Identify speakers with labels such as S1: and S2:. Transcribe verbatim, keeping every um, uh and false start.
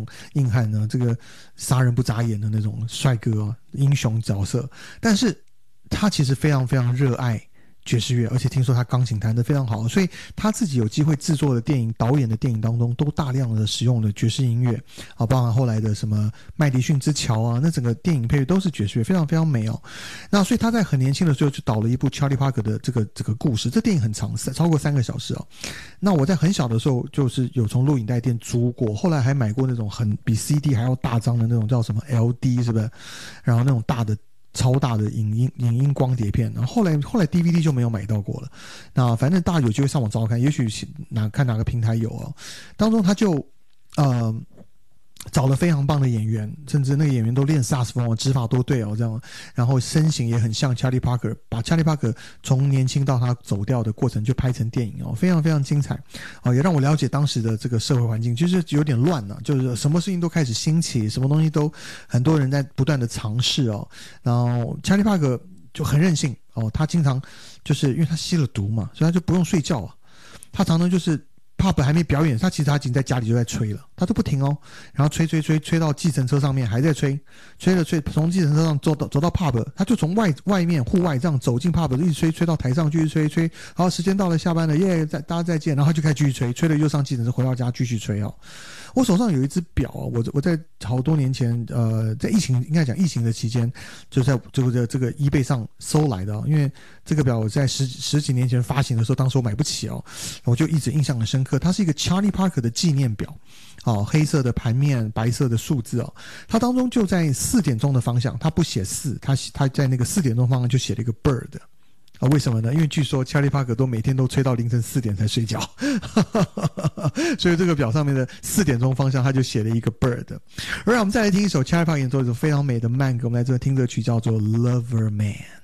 S1: 种硬汉呢，这个杀人不眨眼的那种帅哥英雄角色，但是他其实非常非常热爱爵士乐，而且听说他钢琴弹得非常好，所以他自己有机会制作的电影、导演的电影当中都大量的使用了爵士音乐啊，包含后来的什么麦迪逊之桥啊，那整个电影配乐都是爵士乐，非常非常美哦。那所以他在很年轻的时候就导了一部 Charlie Parker 的这个这个故事，这电影很长，超过三个小时哦。那我在很小的时候就是有从录影带店租过，后来还买过那种很比 C D 还要大张的那种叫什么 L D 是不是？然后那种大的。超大的影音影音光碟片，然后后来后来 D V D 就没有买到过了。那反正大家有机会上网找找看，也许哪看哪个平台有哦。当中他就呃找了非常棒的演员，甚至那个演员都练萨克斯风哦，指法都对哦，这样，然后身形也很像 Charlie Parker， 把 Charlie Parker 从年轻到他走掉的过程就拍成电影哦，非常非常精彩哦，也让我了解当时的这个社会环境，就是有点乱了、啊，就是什么事情都开始兴起，什么东西都很多人在不断的尝试哦，然后 Charlie Parker 就很任性哦，他经常就是因为他吸了毒嘛，所以他就不用睡觉啊，他常常就是。pub 还没表演，他其实他已经在家里就在吹了，他都不停哦，然后吹吹吹吹到计程车上面还在吹，吹了吹，从计程车上走到走到 pub， 他就从外外面户外这样走进 pub， 一直吹吹到台上继续吹吹，好，时间到了下班了，耶，再大家再见，然后他就开始继续吹，吹了又上计程车回到家继续吹哦。我手上有一只表，我我在好多年前，呃，在疫情应该讲疫情的期间，就在这个这个 eBay 上搜来的、哦，因为这个表我在十十几年前发行的时候，当时我买不起哦，我就一直印象很深刻。它是一个 Charlie Parker 的纪念表，哦，黑色的盘面，白色的数字哦，它当中就在四点钟的方向，它不写四，它它在那个四点钟方向就写了一个 bird。啊，为什么呢？因为据说 Charlie Parker 都每天都吹到凌晨四点才睡觉，所以这个表上面的四点钟方向他就写了一个 bird。而让我们再来听一首 Charlie Parker 演奏一首非常美的慢歌，我们来这听这曲叫做 Lover Man。